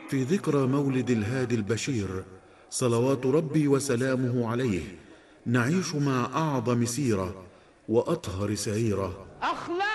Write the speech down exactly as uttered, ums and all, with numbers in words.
في ذكرى مولد الهادي البشير صلوات ربي وسلامه عليه نعيش مع أعظم سيرة وأطهر سريرة. أخلاق